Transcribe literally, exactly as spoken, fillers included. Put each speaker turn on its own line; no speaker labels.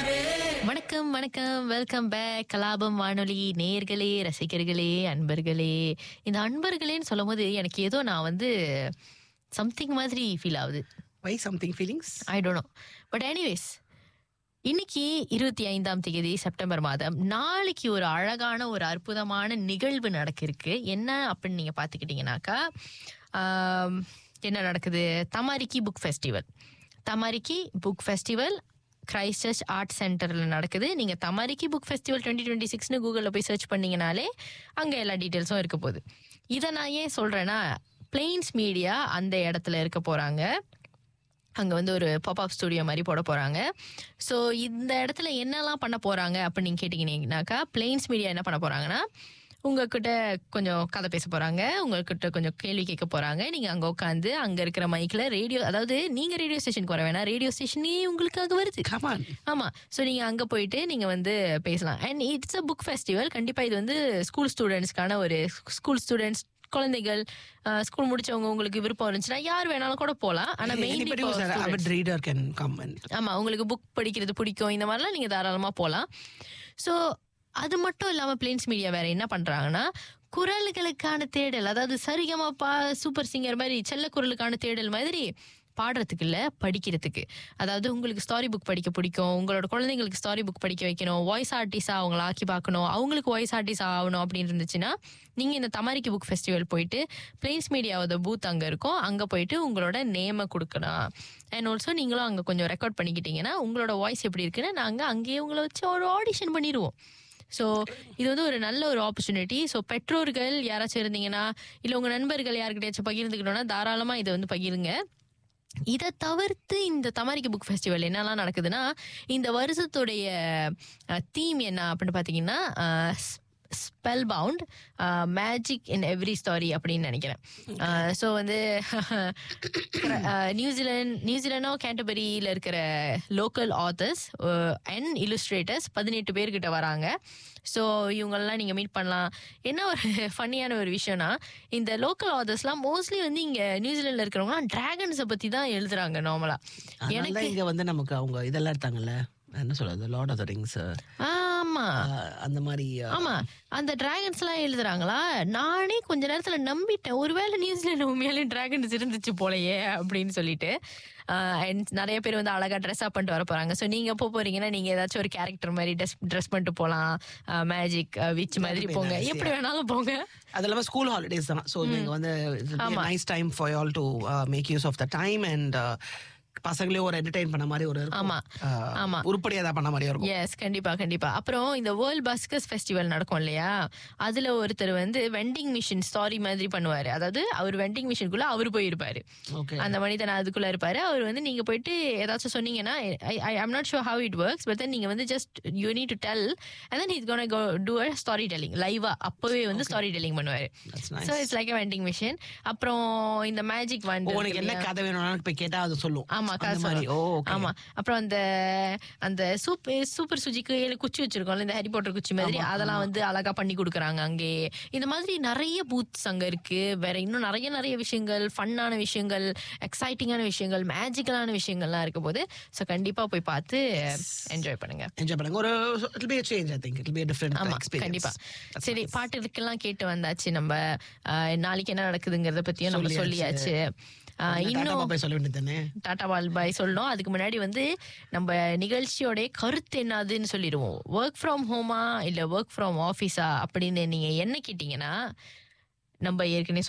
வணக்கம் வணக்கம் welcome back கலாபம் வானொலி நேயர்களே, ரசிகர்களே, அன்பர்களே. இந்த அன்பர்களேன்னு சொல்லும் போது எனக்கு ஏதோ நான் வந்து சம்திங் மாதிரி ஃபீல் ஆகுது.
Why something feelings?
I don't know. But anyways, இன்னைக்கு இருபத்தி ஐந்தாம் தேதி செப்டம்பர் மாதம். நாளைக்கு ஒரு அழகான ஒரு அற்புதமான நிகழ்வு நடக்கிருக்கு. என்ன அப்படின்னு நீங்க பாத்துக்கிட்டீங்கன்னாக்கா, ஆம், என்ன நடக்குது? தமாரிக்கி book festival. தமாரிக்கி book festival Christ search art சென்டர்ல நடக்குது. நீங்க தமாரிக்கி புக் ஃபெஸ்டிவல் டுவெண்ட்டி டுவெண்ட்டி சிக்ஸ்னு கூகுள்ல போய் சர்ச் பண்ணீங்கனாலே அங்க எல்லா டீட்டெயில்ஸும் இருக்க போகுது. இதை நான் ஏன் சொல்றேன்னா, பிளெயின்ஸ் மீடியா அந்த இடத்துல இருக்க போறாங்க. அங்கே வந்து ஒரு பாப்அப் ஸ்டுடியோ மாதிரி போட போகிறாங்க. ஸோ இந்த இடத்துல என்னெல்லாம் பண்ண போகிறாங்க அப்படின்னு நீங்கள் கேட்டிங்கன்னாக்கா, பிளெயின்ஸ் மீடியா என்ன பண்ண போகிறாங்கன்னா, உங்ககிட்ட கொஞ்சம் கதை பேச போகிறாங்க, உங்கள்கிட்ட கொஞ்சம் கேள்வி கேட்க போகிறாங்க. நீங்கள் அங்கே உட்காந்து அங்கே இருக்கிற மைக்கில் ரேடியோ, அதாவது நீங்கள் ரேடியோ ஸ்டேஷனுக்கு வர வேணாம், ரேடியோ ஸ்டேஷனே உங்களுக்காக வருது. ஆமாம். ஸோ நீங்கள் அங்கே போயிட்டு நீங்கள் வந்து பேசலாம். And it's a book festival. கண்டிப்பாக இது வந்து ஸ்கூல் ஸ்டூடெண்ட்ஸ்க்கான ஒரு ஸ்கூல் ஸ்டூடெண்ட்ஸ், குழந்தைகள், ஸ்கூல் முடிச்சவங்க, உங்களுக்கு விருப்பம் இருந்துச்சுன்னா யார் வேணாலும் கூட போகலாம். ஆனா மெயின்லி ஆமா, உங்களுக்கு புக் படிக்கிறது பிடிக்கும், இந்த மாதிரிலாம் நீங்க தாராளமா போகலாம். ஸோ அது மட்டும் இல்லாம பிளெயின்ஸ் மீடியா வேற என்ன பண்றாங்கன்னா, குரல்களுக்கான தேடல், அதாவது சரிகமாப்பா சூப்பர் சிங்கர் மாதிரி செல்ல குரலுக்கான தேடல் மாதிரி பாடுறதுக்கு இல்லை, படிக்கிறதுக்கு. அதாவது உங்களுக்கு ஸ்டாரி புக் படிக்க பிடிக்கும், உங்களோட குழந்தைங்களுக்கு ஸ்டாரி புக் படிக்க வைக்கணும், வாய்ஸ் ஆர்டிஸ்டா அவங்கள ஆக்கி பார்க்கணும், அவங்களுக்கு வாய்ஸ் ஆர்டிஸ்ட் ஆகணும் அப்படின்னு இருந்துச்சுன்னா, நீங்கள் இந்த தமாரிக்கி புக் ஃபெஸ்டிவல் போயிட்டு பிளெயின்ஸ் மீடியாவோட பூத் அங்கே இருக்கும், அங்கே போயிட்டு உங்களோட நேமை கொடுக்கலாம். அண்ட் ஆல்சோ நீங்களும் அங்கே கொஞ்சம் ரெக்கார்ட் பண்ணிக்கிட்டீங்கன்னா உங்களோட வாய்ஸ் எப்படி இருக்குன்னு நாங்கள் அங்கேயே உங்களை வச்சு ஒரு ஆடிஷன் பண்ணிடுவோம். ஸோ இது வந்து ஒரு நல்ல ஒரு ஆப்பர்ச்சுனிட்டி. ஸோ பெற்றோர்கள் யாராச்சும் இருந்தீங்கன்னா, இல்லை உங்கள் நண்பர்கள் யாருக்கிட்டையாச்சும் பகிர்ந்துக்கிட்டோன்னா தாராளமாக இதை வந்து பகிருங்க. இதை தவிர்த்து இந்த தமாரிக்கி புக் ஃபெஸ்டிவல் என்னெல்லாம் நடக்குதுன்னா, இந்த வருஷத்துடைய தீம் என்ன அப்படின்னு பார்த்தீங்கன்னா, spell bound magic in every ஸ்டாரி அப்படின்னு நினைக்கிறேன். ஸோ வந்து நியூசிலாந்து நியூசிலாண்டோ கேண்டபரியில் இருக்கிற லோக்கல் ஆத்தர்ஸ் அண்ட் இல்லுஸ்ட்ரேட்டர்ஸ் பதினெட்டு பேர்கிட்ட வராங்க. ஸோ இவங்களெல்லாம் நீங்கள் மீட் பண்ணலாம். என்ன ஒரு ஃபன்னியான ஒரு விஷயம்னா, இந்த லோக்கல் ஆதர்ஸ்லாம் மோஸ்ட்லி வந்து இங்கே நியூசிலாண்டில் இருக்கிறவங்களாம் டிராகன்ஸை பற்றி தான் எழுதுறாங்க நார்மலா.
எனக்கு இங்கே வந்து நமக்கு அவங்க இதெல்லாம் எடுத்தாங்கல்ல, என்ன சொல்றது, லார்ட் ஆஃப் தி ரிங்ஸ்,
ஆமா
அந்த மாதிரி.
ஆமா, அந்த டிராகன்ஸ் எல்லாம் எழுதுறாங்களா, நானே கொஞ்ச நேரத்துல நம்பிட்டேன், ஒருவேளை நியூசிலாந்து உண்மையாலே டிராகன்ஸ் இருந்துச்சு போலயே அப்படின்னு சொல்லிட்டு. நிறைய பேர் வந்து அழகா ட்ரெஸ் அப் பண்ணிட்டு வர போறாங்க. ஸோ நீங்க போக போறீங்கன்னா நீங்க ஏதாச்சும் ஒரு கேரக்டர் மாதிரி ட்ரெஸ் ட்ரெஸ் பண்ணிட்டு போகலாம். மேஜிக் விச் மாதிரி போங்க, எப்படி வேணாலும் போங்க.
அது இல்லாமல் ஸ்கூல் ஹாலிடேஸ் தான். ஸோ நீங்க வந்து nice time for you all to make use of the time and பசங்களையும் ஒரு என்டர்டெயின் பண்ண மாதிரி ஒரு
ஆமா ஆமா
உருப்படியா தான் பண்ண மாதிரி இருக்கும்.
எஸ், கண்டிப்பா கண்டிப்பா. அப்புறம் இந்த வேர்ல்ட் பஸ்கர்ஸ் ஃபெஸ்டிவல் நடக்கும் இல்லையா, அதுல ஒருத்தர் வந்து வெண்டிங் மிஷின் ஸ்டாரி மாதிரி பண்ணுவாரு. அதாவது அவர் வெண்டிங் மிஷினுக்குள்ள அவர் போயிருப்பாரு, அந்த மனிதன் அதுக்குள்ள இருப்பாரு. அவர் வந்து நீங்க போயிட்டு ஏதாச்சும் சொன்னீங்கன்னா, I I'm not sure how it works, but then நீங்க வந்து just you need to tell and then he's gonna go to a ஸ்டாரி telling லைவா, அப்பவே வந்து ஸ்டாரி டெல்லிங் பண்ணுவாரு. So it's like a vending machine. அப்புறம் இந்த மேஜிக் வந்து
உங்களுக்கு என்ன கதை வேணும்னு போய் கேட்டா அது சொல்லும்.
ஆமா, ஆமா. அப்புறம் அந்த அந்த சூப்பர் சூப்பர் சுஜிக்கு ஏழு குச்சி வச்சிருக்கோம்ல, இந்த ஹாரி பாட்டர் குச்சி மாதிரி, அதெல்லாம் வந்து அழகா பண்ணி கொடுக்குறாங்க அங்கே. இந்த மாதிரி நிறைய பூத்ஸ் அங்க இருக்கு. வேற இன்னும் நிறைய நிறைய விஷயங்கள், ஃபன்னான விஷயங்கள், எக்ஸைட்டிங்கான விஷயங்கள், மேஜிக்கலான விஷயங்கள்லாம் இருக்க போது. ஸோ கண்டிப்பா போய் பார்த்து என்ஜாய் பண்ணுங்க என்ஜாய் பண்ணுங்க
ஒரு it'll be a change, I think it'll be a different experience.
கண்டிப்பா. சரி, பாட்டுக்கெல்லாம் கேட்டு வந்தாச்சு. நம்ம நாளைக்கு என்ன நடக்குதுங்கிறத பத்தியும் நம்ம சொல்லியாச்சு. இன்னும் டாடா பால் பாய் சொல்லணும். அதுக்கு முன்னாடி வந்து நம்ம நிகழ்ச்சியோட கருத்து என்னதுன்னு சொல்லிடுவோம். ஒர்க் ஃப்ரம் ஹோமா இல்ல ஒர்க் ஃப்ரம் ஆஃபீஸா அப்படின்னு நீங்க என்ன கேட்டீங்கன்னா, நம்ம ஏற்கனவே